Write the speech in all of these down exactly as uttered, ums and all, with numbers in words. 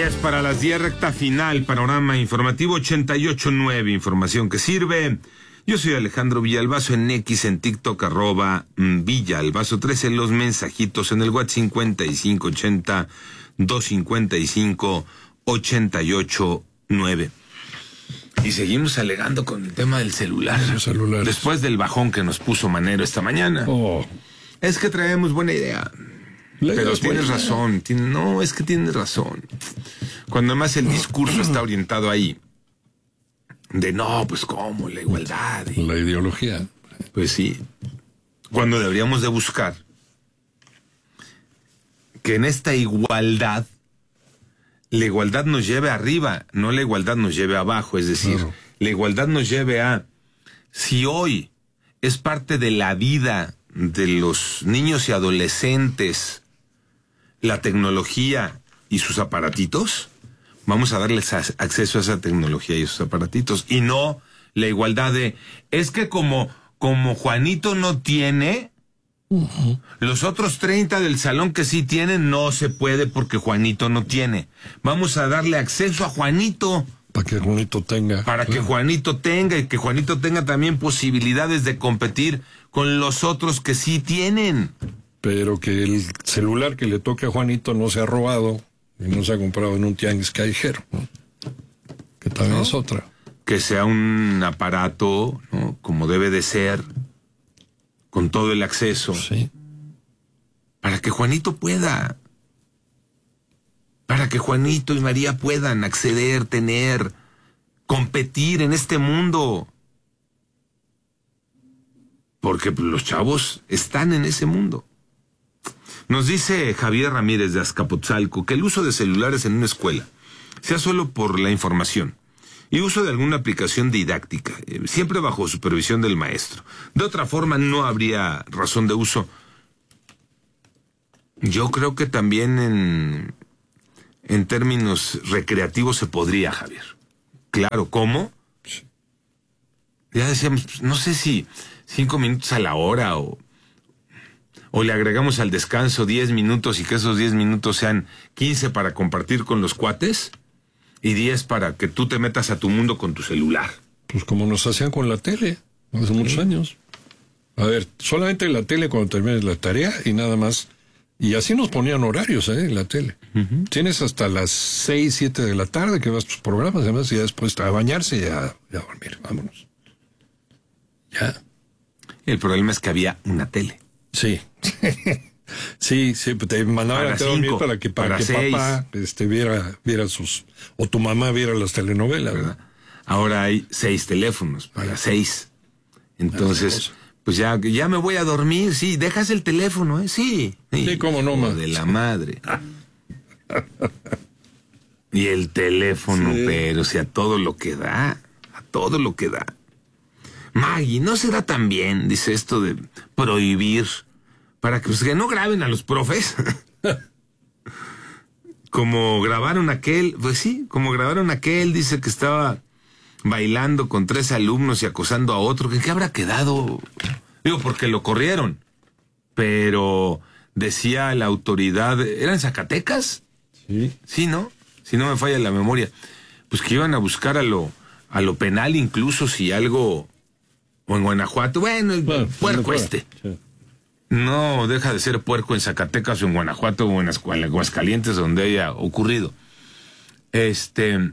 diez para las diez, recta final, panorama informativo ochenta y ocho punto nueve, información que sirve. Yo soy Alejandro Villalbazo en X, en TikTok, arroba Villalbazo trece, los mensajitos en el WhatsApp cincuenta y cinco ochenta, doscientos cincuenta y cinco, ochenta y ocho nueve. Y seguimos alegando con el tema del celular. Los celulares. Después del bajón que nos puso Manero esta mañana. Oh. Es que traemos buena idea. La Pero idea tienes buena. razón. Tiene, no, es que tienes razón. Cuando además el discurso está orientado ahí. De no, pues cómo, la igualdad. Y, La ideología. pues sí. Cuando deberíamos de buscar que en esta igualdad, la igualdad nos lleve arriba, no la igualdad nos lleve abajo. Es decir, Claro. la igualdad nos lleve a, si hoy es parte de la vida de los niños y adolescentes la tecnología y sus aparatitos, vamos a darles a- acceso a esa tecnología y esos aparatitos, y no la igualdad de, es que como, como Juanito no tiene, uh-huh. los otros treinta del salón que sí tienen, no se puede porque Juanito no tiene. Vamos a darle acceso a Juanito. Para que Juanito tenga. Para que Juanito tenga y que Juanito tenga también posibilidades de competir con los otros que sí tienen. Pero que el celular que le toque a Juanito no se ha robado y no se ha comprado en un tianguis callejero, ¿no? Que también ¿No? es otra. Que sea un aparato, ¿no? Como debe de ser, con todo el acceso, Sí. para que Juanito pueda, para que Juanito y María puedan acceder, tener, competir en este mundo. Porque los chavos están en ese mundo. Nos dice Javier Ramírez de Azcapotzalco que el uso de celulares en una escuela sea solo por la información y uso de alguna aplicación didáctica, eh, siempre bajo supervisión del maestro. De otra forma no habría razón de uso. Yo creo que también en, en términos recreativos se podría, Javier. Claro, ¿cómo? Ya decíamos, pues, no sé si cinco minutos a la hora o, o le agregamos al descanso diez minutos y que esos diez minutos sean quince para compartir con los cuates y diez para que tú te metas a tu mundo con tu celular. Pues como nos hacían con la tele hace muchos años. A ver, solamente la tele cuando termines la tarea y nada más. Y así nos ponían horarios, ¿eh? En la tele. Uh-huh. Tienes hasta las seis, siete de la tarde que vas tus programas, además, y ya después a bañarse y a, y a dormir. Vámonos. Ya. El problema es que había una tele. Sí. sí, sí, te mandaban Para a dormir cinco, para que, para para que seis. papá este, viera, viera sus... O tu mamá viera las telenovelas, ¿verdad? Ahora hay seis teléfonos para seis. Entonces, pues ya, ya me voy a dormir. Sí, dejas el teléfono, ¿eh? Sí. Sí, cómo no, ma. De la madre. Y el teléfono, sí. Pero si a todo lo que da, a todo lo que da. Maggie, ¿no será tan bien, dice esto de prohibir, para que, pues, que no graben a los profes? Como grabaron aquel, pues sí, como grabaron aquel, dice que estaba bailando con tres alumnos y acosando a otro. ¿En qué habrá quedado? Digo, porque lo corrieron. Pero decía la autoridad, ¿eran Zacatecas? Sí. Sí, ¿no? Si no me falla la memoria. Pues que iban a buscar a lo, a lo penal, incluso si algo... O en Guanajuato, bueno, el bueno, puerco este. Sí. No deja de ser puerco en Zacatecas o en Guanajuato o en Aguascalientes, donde haya ocurrido. Este...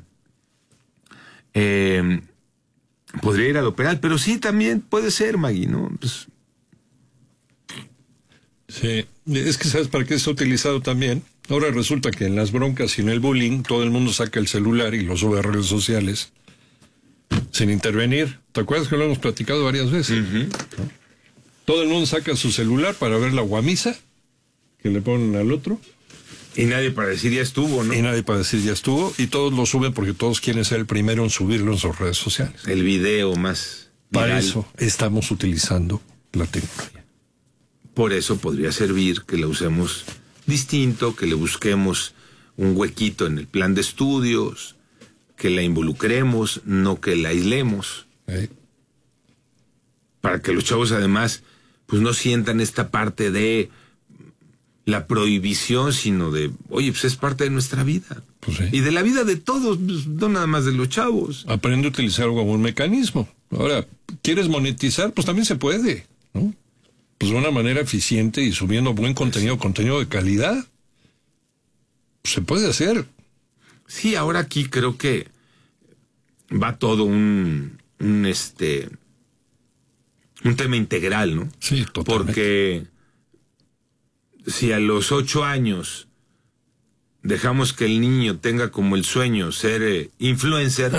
Eh, podría ir a lo penal, pero sí, también puede ser, Magui, ¿no? Pues... Sí, es que ¿sabes para qué se ha utilizado también? Ahora resulta que en las broncas y en el bullying todo el mundo saca el celular y lo sube a redes sociales sin intervenir. ¿Te acuerdas que lo hemos platicado varias veces? Uh-huh. ¿No? Todo el mundo saca su celular para ver la guamisa que le ponen al otro. Y nadie para decir ya estuvo, ¿no? Y nadie para decir ya estuvo. Y todos lo suben porque todos quieren ser el primero en subirlo en sus redes sociales. El video más viral. Para eso estamos utilizando la tecnología. Por eso podría servir que la usemos distinto, que le busquemos un huequito en el plan de estudios, que la involucremos, no que la aislemos. ¿Eh? Para que los chavos además pues no sientan esta parte de la prohibición, sino de, oye, pues es parte de nuestra vida. Pues sí. Y de la vida de todos, pues, no nada más de los chavos. Aprende a utilizar como un mecanismo. Ahora, ¿quieres monetizar? Pues también se puede, ¿no? Pues de una manera eficiente y subiendo buen contenido, contenido de calidad. Pues se puede hacer. Sí, ahora aquí creo que va todo un, un este, un tema integral, ¿no? Sí, totalmente. Porque si a los ocho años dejamos que el niño tenga como el sueño ser eh, influencer,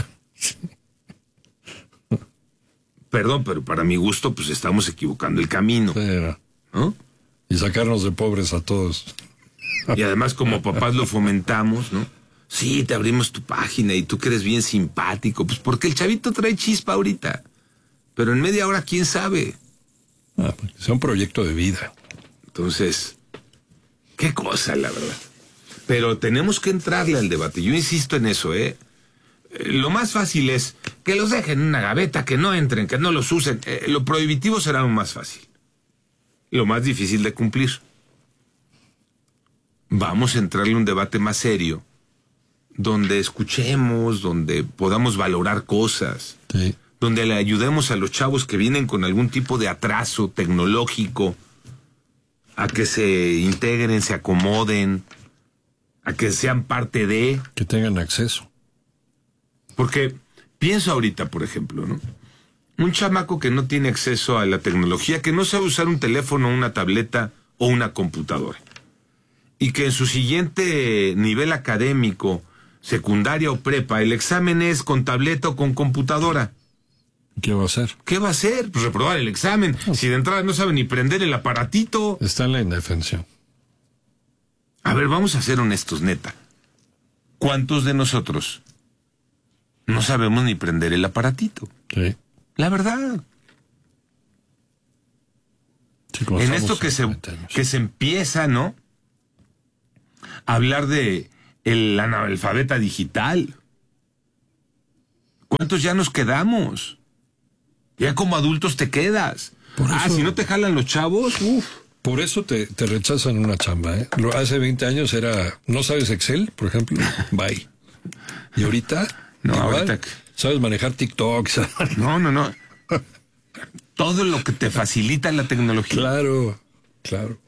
perdón, pero para mi gusto, pues estamos equivocando el camino, Sí, ¿no? y sacarnos de pobres a todos. Y además como papás lo fomentamos, ¿no? Sí, te abrimos tu página y tú que eres bien simpático, pues porque el chavito trae chispa ahorita, pero en media hora quién sabe. Ah, pues, sea un proyecto de vida. Entonces, qué cosa, la verdad. Pero tenemos que entrarle al debate. Yo insisto en eso, ¿eh? Eh, Lo más fácil es que los dejen en una gaveta, que no entren, que no los usen. Eh, lo prohibitivo será lo más fácil. Lo más difícil de cumplir. Vamos a entrarle a un debate más serio, donde escuchemos, donde podamos valorar cosas, Sí. donde le ayudemos a los chavos que vienen con algún tipo de atraso tecnológico a que se integren, se acomoden, a que sean parte de... Que tengan acceso. Porque pienso ahorita, por ejemplo, ¿no? Un chamaco que no tiene acceso a la tecnología, que no sabe usar un teléfono, una tableta o una computadora, y que en su siguiente nivel académico, secundaria o prepa, el examen es con tableta o con computadora. ¿Qué va a hacer? ¿Qué va a hacer? Pues reprobar el examen. Si de entrada no sabe ni prender el aparatito. Está en la indefensión. A ver, vamos a ser honestos, neta. ¿Cuántos de nosotros no sabemos ni prender el aparatito? Sí. La verdad. Sí, como En estamos esto que se, cincuenta años. que se empieza, ¿no? A hablar de el analfabeta digital. ¿Cuántos ya nos quedamos? Ya como adultos te quedas. Por Ah, eso- si no te jalan los chavos, uff. Por eso te, te rechazan una chamba, ¿eh? Lo- Hace veinte años era, ¿no sabes Excel, por ejemplo? Bye. Y ahorita, No, igual, ahorita que- sabes manejar TikTok. ¿sabes? No, no, no. Todo lo que te facilita la tecnología. Claro, claro.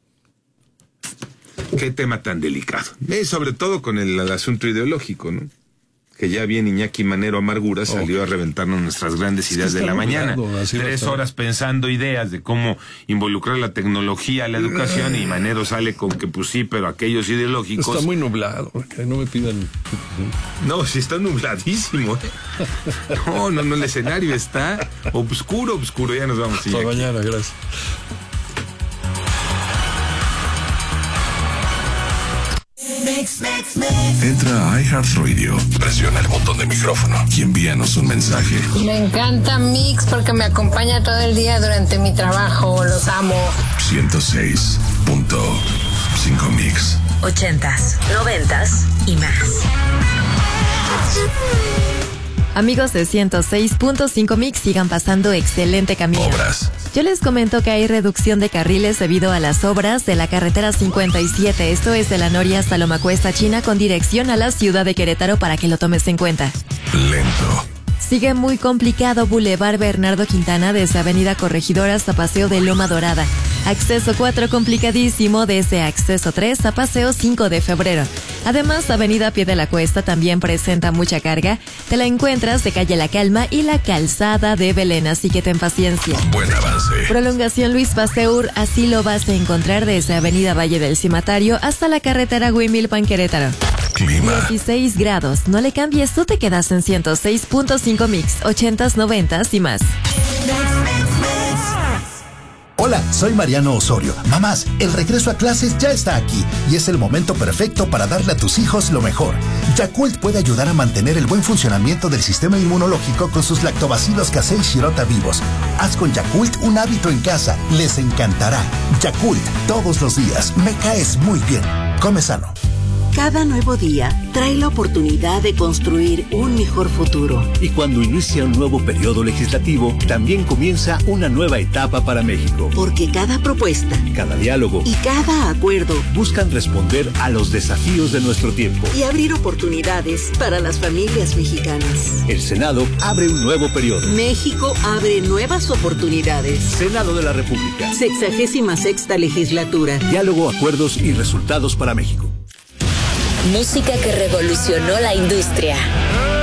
Qué tema tan delicado. Y sobre todo con el, el asunto ideológico, ¿no? Que ya bien Iñaki Manero Amargura salió a reventarnos nuestras grandes Es que ideas de está la mañana. nublado, así va a Tres estar. horas pensando ideas de cómo involucrar la tecnología a la educación y Manero sale con que pues sí, pero aquellos ideológicos... Está muy nublado, que no me pidan. No, sí está nubladísimo. ¿eh? No, no, no, el escenario está obscuro, obscuro. Ya nos vamos, Hasta Iñaki. mañana, gracias. Entra a iHeartRadio, presiona el botón de micrófono y envíanos un mensaje. Me encanta Mix porque me acompaña todo el día durante mi trabajo. Los amo. ciento seis punto cinco Mix. Ochentas, noventas y más. Amigos de ciento seis punto cinco Mix, sigan pasando excelente camino. Obras, Yo les comento que hay reducción de carriles debido a las obras de la carretera cincuenta y siete, esto es de la Noria hasta Lomacuesta, China, con dirección a la ciudad de Querétaro para que lo tomes en cuenta. lento, Sigue muy complicado Boulevard Bernardo Quintana desde Avenida Corregidora hasta Paseo de Loma Dorada. Acceso cuatro complicadísimo desde Acceso tres a Paseo cinco de febrero. Además, Avenida Pie de la Cuesta también presenta mucha carga. Te la encuentras de Calle La Calma y la Calzada de Belén, así que ten paciencia. buen avance. Prolongación Luis Pasteur, así lo vas a encontrar desde Avenida Valle del Cimatario hasta la carretera Huimilpan Querétaro. Clima, dieciséis grados, no le cambies, tú te quedas en ciento seis punto cinco Mix, ochentas, noventas y más. Hola, soy Mariano Osorio. Mamás, el regreso a clases ya está aquí y es el momento perfecto para darle a tus hijos lo mejor. Yakult puede ayudar a mantener el buen funcionamiento del sistema inmunológico con sus lactobacilos casei shirota vivos. Haz con Yakult un hábito en casa, les encantará. Yakult, todos los días, me caes muy bien. Come sano. Cada nuevo día trae la oportunidad de construir un mejor futuro. Y cuando inicia un nuevo periodo legislativo, también comienza una nueva etapa para México. Porque cada propuesta, cada diálogo y cada acuerdo buscan responder a los desafíos de nuestro tiempo y abrir oportunidades para las familias mexicanas. El Senado abre un nuevo periodo. México abre nuevas oportunidades. Senado de la República. Sexagésima sexta legislatura. Diálogo, acuerdos y resultados para México. Música que revolucionó la industria.